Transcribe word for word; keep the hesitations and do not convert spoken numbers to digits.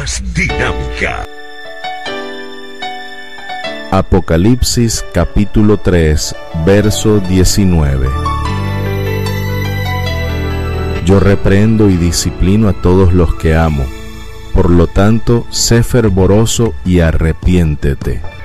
más dinámica. Apocalipsis capítulo tres, verso diecinueve. Yo reprendo y disciplino a todos los que amo. Por lo tanto, sé fervoroso y arrepiéntete.